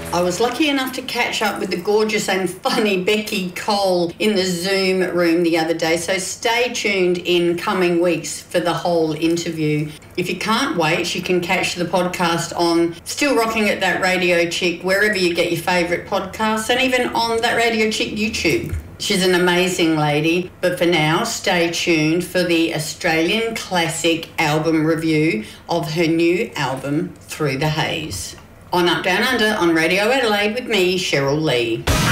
I was lucky enough to catch up with the gorgeous and funny Becky Cole in the Zoom room the other day, so stay tuned in coming weeks for the whole interview. If you can't wait, you can catch the podcast on Still Rocking It, That Radio Chick, wherever you get your favourite podcasts, and even on That Radio Chick YouTube. She's an amazing lady, but for now, stay tuned for the Australian Classic album review of her new album, Through the Haze. On Up Down Under on Radio Adelaide with me, Cheryl Lee.